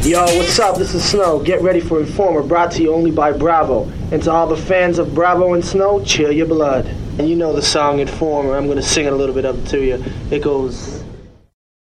Yo, what's up? This is Snow. Get ready for Informer, brought to you only by Bravo. And to all the fans of Bravo and Snow, chill your blood. And you know the song Informer. I'm going to sing it a little bit up to you. It goes...